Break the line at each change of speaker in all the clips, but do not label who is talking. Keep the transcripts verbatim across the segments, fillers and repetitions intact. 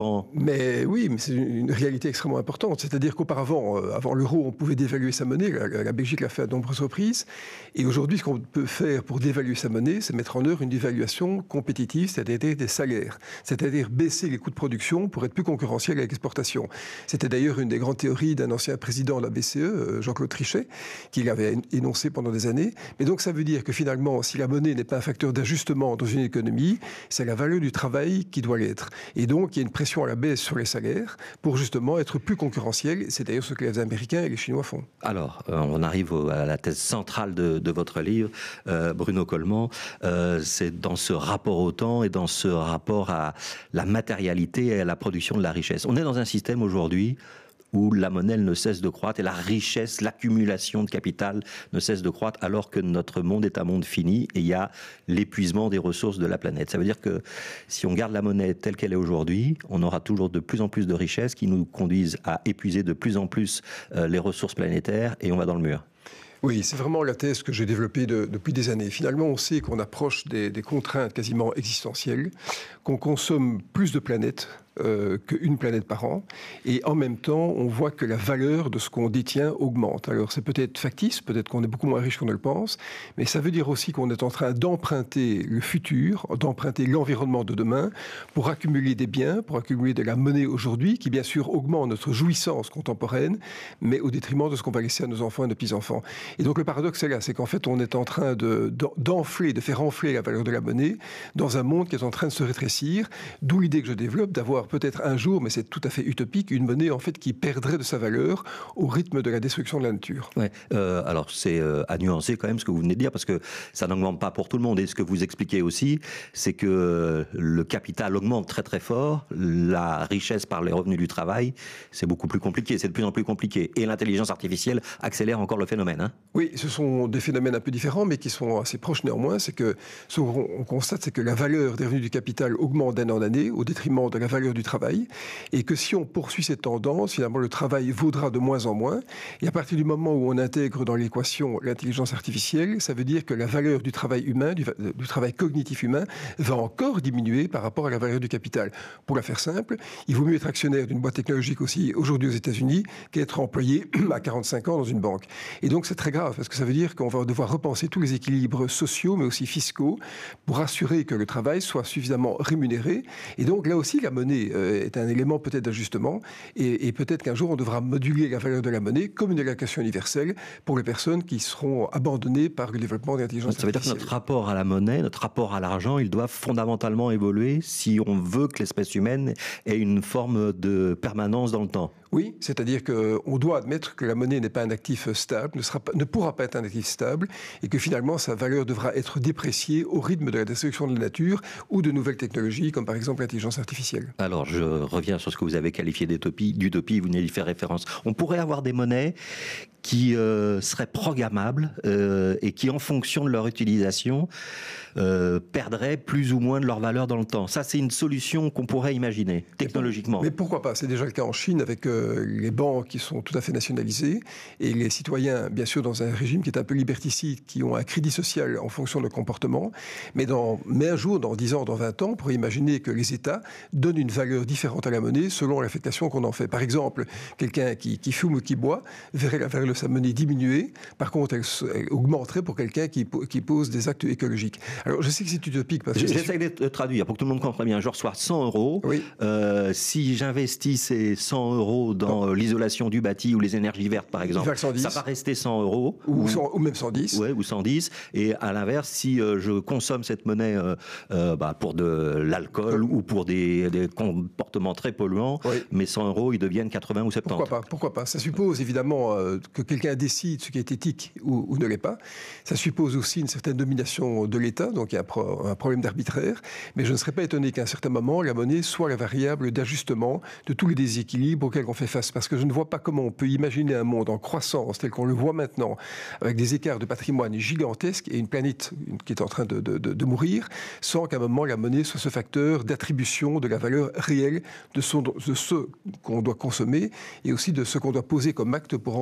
Mais oui, mais c'est une réalité extrêmement importante. C'est-à-dire qu'auparavant, euh, avant l'euro, on pouvait dévaluer sa monnaie. La, la Belgique l'a fait à de nombreuses reprises. Et aujourd'hui, ce qu'on peut faire pour dévaluer sa monnaie, c'est mettre en œuvre une dévaluation compétitive, c'est-à-dire des salaires. C'est-à-dire baisser les coûts de production pour être plus concurrentiel avec l'exportation. C'était d'ailleurs une des grandes théories d'un ancien président de la B C E, Jean-Claude Trichet, qui l'avait énoncé pendant des années. Mais donc, ça veut dire que finalement, si la monnaie n'est pas un facteur d'ajustement dans une économie, c'est la valeur du travail qui doit l'être. Et donc, il y a une pression à la baisse sur les salaires pour justement être plus concurrentiel. C'est d'ailleurs ce que les Américains et les Chinois font.
Alors, euh, on arrive au, à la thèse centrale de, de votre livre, euh, Bruno Coleman. Euh, c'est dans ce rapport au temps et dans ce rapport à la matérialité et à la production de la richesse. On est dans un système aujourd'hui où la monnaie ne cesse de croître et la richesse, l'accumulation de capital ne cesse de croître alors que notre monde est un monde fini et il y a l'épuisement des ressources de la planète. Ça veut dire que si on garde la monnaie telle qu'elle est aujourd'hui, on aura toujours de plus en plus de richesses qui nous conduisent à épuiser de plus en plus euh, les ressources planétaires et on va dans le mur.
Oui, c'est vraiment la thèse que j'ai développée de, depuis des années. Finalement, on sait qu'on approche des, des contraintes quasiment existentielles, qu'on consomme plus de planètes euh, qu'une planète par an, et en même temps, on voit que la valeur de ce qu'on détient augmente. Alors, c'est peut-être factice, peut-être qu'on est beaucoup moins riche qu'on ne le pense, mais ça veut dire aussi qu'on est en train d'emprunter le futur, d'emprunter l'environnement de demain, pour accumuler des biens, pour accumuler de la monnaie aujourd'hui, qui bien sûr augmente notre jouissance contemporaine, mais au détriment de ce qu'on va laisser à nos enfants et nos petits-enfants. Et donc le paradoxe est là, c'est qu'en fait on est en train de, d'enfler, de faire enfler la valeur de la monnaie dans un monde qui est en train de se rétrécir, d'où l'idée que je développe d'avoir peut-être un jour, mais c'est tout à fait utopique, une monnaie en fait qui perdrait de sa valeur au rythme de la destruction de la nature.
Ouais, euh, alors c'est euh, à nuancer quand même ce que vous venez de dire, parce que ça n'augmente pas pour tout le monde. Et ce que vous expliquez aussi, c'est que le capital augmente très très fort, la richesse par les revenus du travail, c'est beaucoup plus compliqué, c'est de plus en plus compliqué. Et l'intelligence artificielle accélère encore le phénomène, hein.
Oui, ce sont des phénomènes un peu différents, mais qui sont assez proches néanmoins. C'est que ce qu'on constate, c'est que la valeur des revenus du capital augmente d'année en année au détriment de la valeur du travail, et que si on poursuit cette tendance, finalement, le travail vaudra de moins en moins. Et à partir du moment où on intègre dans l'équation l'intelligence artificielle, ça veut dire que la valeur du travail humain, du, du travail cognitif humain, va encore diminuer par rapport à la valeur du capital. Pour la faire simple, il vaut mieux être actionnaire d'une boîte technologique aussi aujourd'hui aux États-Unis qu'être employé à quarante-cinq ans dans une banque. Et donc c'est très grave, parce que ça veut dire qu'on va devoir repenser tous les équilibres sociaux, mais aussi fiscaux, pour assurer que le travail soit suffisamment rémunéré. Et donc là aussi, la monnaie euh, est un élément peut-être d'ajustement, et, et peut-être qu'un jour, on devra moduler la valeur de la monnaie comme une allocation universelle pour les personnes qui seront abandonnées par le développement de l'intelligence artificielle.
Ça veut dire que notre rapport à la monnaie, notre rapport à l'argent, il doit fondamentalement évoluer si on veut que l'espèce humaine ait une forme de permanence dans le temps.
Oui, c'est-à-dire qu'on doit admettre que la monnaie n'est pas un actif stable, ne, sera pas, ne pourra pas être un actif stable, et que finalement sa valeur devra être dépréciée au rythme de la destruction de la nature ou de nouvelles technologies, comme par exemple l'intelligence artificielle.
Alors, je reviens sur ce que vous avez qualifié d'utopie, d'utopie, vous venez d'y faire référence. On pourrait avoir des monnaies qui euh, seraient programmables euh, et qui, en fonction de leur utilisation, euh, perdraient plus ou moins de leur valeur dans le temps. Ça, c'est une solution qu'on pourrait imaginer, technologiquement.
Mais pourquoi pas? C'est déjà le cas en Chine avec euh, les banques qui sont tout à fait nationalisées et les citoyens, bien sûr, dans un régime qui est un peu liberticide, qui ont un crédit social en fonction de leur comportement. Mais, dans, mais un jour, dans dix ans, dans vingt ans, on pourrait imaginer que les États donnent une valeur différente à la monnaie selon l'affectation qu'on en fait. Par exemple, quelqu'un qui, qui fume ou qui boit verrait la valeur de sa monnaie diminuer. Par contre, elle, elle augmenterait pour quelqu'un qui, qui pose des actes écologiques. Alors, je sais que c'est utopique. Parce que
j'essaie de traduire pour que tout le monde comprenne bien. Je reçois cent euros.
Oui.
Euh, si j'investis ces cent euros dans non. l'isolation du bâti ou les énergies vertes, par exemple,
cent dix.
Ça va rester cent euros.
Ou, ou, cent, ou même cent dix.
Ouais, ou cent dix. Et à l'inverse, si euh, je consomme cette monnaie euh, euh, bah, pour de l'alcool oui. ou pour des, des comportements très polluants, oui. mes cent euros, ils deviennent quatre-vingts ou soixante-dix.
Pourquoi pas? Pourquoi pas? Ça suppose évidemment euh, que quelqu'un décide ce qui est éthique ou, ou ne l'est pas. Ça suppose aussi une certaine domination de l'État, donc il y a un, pro, un problème d'arbitraire. Mais je ne serais pas étonné qu'à un certain moment, la monnaie soit la variable d'ajustement de tous les déséquilibres auxquels on fait face. Parce que je ne vois pas comment on peut imaginer un monde en croissance tel qu'on le voit maintenant, avec des écarts de patrimoine gigantesques et une planète qui est en train de, de, de, de mourir, sans qu'à un moment la monnaie soit ce facteur d'attribution de la valeur réelle de, son, de ce qu'on doit consommer et aussi de ce qu'on doit poser comme acte pour rendre la planète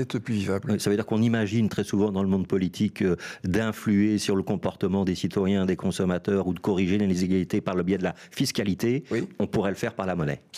être plus vivable.
Ça veut dire qu'on imagine très souvent dans le monde politique euh, d'influer sur le comportement des citoyens, des consommateurs ou de corriger les inégalités par le biais de la fiscalité.
Oui.
On pourrait le faire par la monnaie.